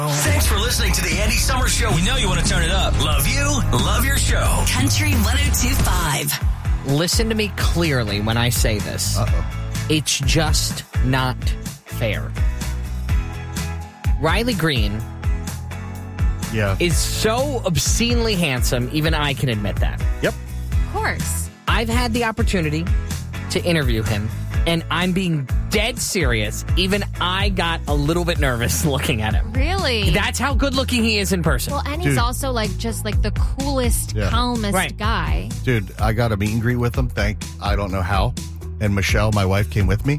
Thanks for listening to the Andy Summers Show. We know you want to turn it up. Love you. Love your show. Country 102.5. Listen to me clearly when I say this. It's just not fair. Riley Green is so obscenely handsome, even I can admit that. Yep. Of course. I've had the opportunity to interview him, and I'm being dead serious. Even I got a little bit nervous looking at him. Really? That's how good looking he is in person. Well, and he's also just the coolest, calmest guy. Dude, I got a meet and greet with him. I don't know how. And Michelle, my wife, came with me.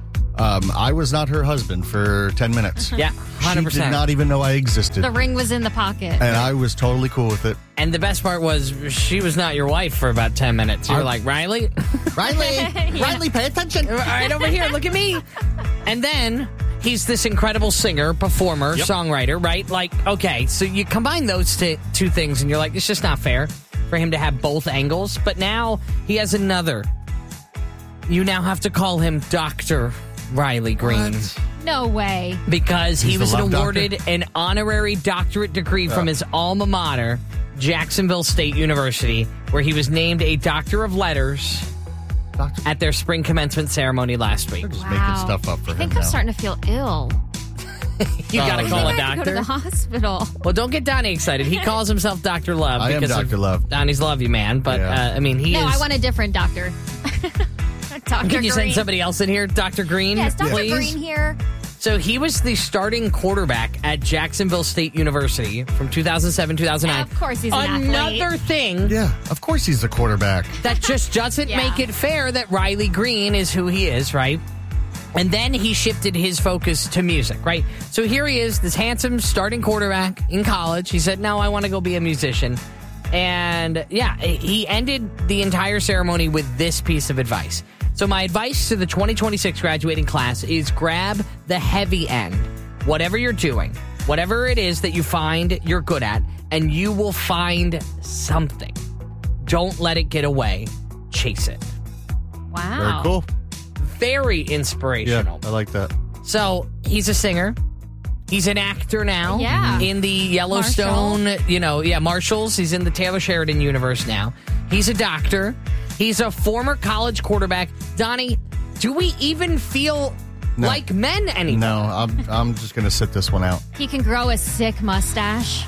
I was not her husband for 10 minutes. Yeah, 100%. She did not even know I existed. The ring was in the pocket. And I was totally cool with it. And the best part was she was not your wife for about 10 minutes. You were like, Riley? Riley, pay attention. Right over here, look at me. And then he's this incredible singer, performer, songwriter, right? Like, okay, so you combine those two things and you're like, it's just not fair for him to have both angles. But now he has another. You now have to call him Dr. Riley Green. What? No way. Because he was awarded doctor? an honorary doctorate degree from his alma mater, Jacksonville State University, where he was named a Doctor of Letters at their spring commencement ceremony last week. They're just making stuff up for him I think now. I'm starting to feel ill. You got to call a I have to go to doctor. the hospital. Well, don't get Donnie excited. He calls himself Dr. Love. I am Dr. Love. Donnie's love you, man. But, he No, is... I want a different doctor. Dr. Can you send Green. somebody else in here? Dr. Green, Yes, Dr. please? Green here. So he was the starting quarterback at Jacksonville State University from 2007, 2009. Of course he's an Another athlete. thing Yeah, of course he's the quarterback. that just doesn't make it fair that Riley Green is who he is, right? And then he shifted his focus to music, right? So here he is, this handsome starting quarterback in college. He said, no, I want to go be a musician. And yeah, he ended the entire ceremony with this piece of advice. So my advice to the 2026 graduating class is grab the heavy end. Whatever you're doing, whatever it is that you find you're good at, and you will find something. Don't let it get away. Chase it. Wow. Very cool. Very inspirational. Yeah, I like that. So he's a singer. He's an actor now. Yeah. In the Yellowstone, Marshalls. He's in the Taylor Sheridan universe now. He's a doctor. He's a former college quarterback. Donnie, do we even feel like men anymore? No, I'm just going to sit this one out. He can grow a sick mustache.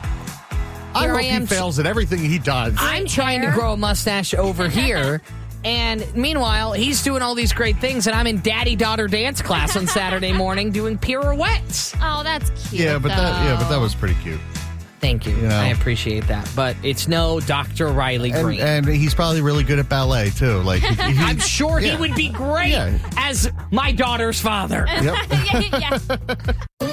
I hope he fails at everything he does. I'm trying to grow a mustache over here. And meanwhile, he's doing all these great things, and I'm in daddy-daughter dance class on Saturday morning doing pirouettes. Oh, that's cute. Yeah, but that was pretty cute. Thank you. You know. I appreciate that. But it's no Dr. Riley Green. And he's probably really good at ballet, too. Like I'm sure he would be great as my daughter's father. Yep. yeah.